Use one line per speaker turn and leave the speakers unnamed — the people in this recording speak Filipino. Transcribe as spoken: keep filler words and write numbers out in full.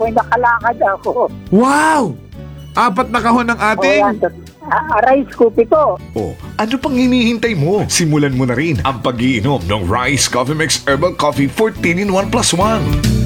May nakalakad ako.
Wow! Apat na kahon ng
O yan,
ating...
ah, rice ko pito.
Oh, ano pang hinihintay mo? Simulan mo na rin ang pag-iinom ng Rice Coffee Mix Herbal Coffee fourteen in one plus one.